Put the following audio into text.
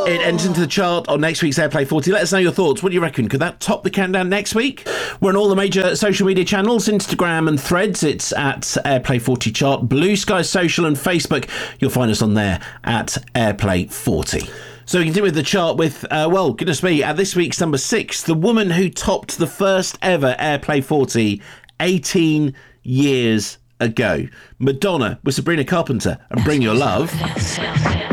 It enters into the chart on next week's Airplay 40. Let us know your thoughts. What do you reckon? Could that top the countdown next week? We're on all the major social media channels, Instagram and Threads. It's at Airplay 40 Chart. Blue Sky Social and Facebook. You'll find us on there at Airplay 40. So we continue with the chart with, well, goodness me, at this week's number 6, the woman who topped the first ever Airplay 40 18 years ago. Madonna with Sabrina Carpenter and Bring Your Love.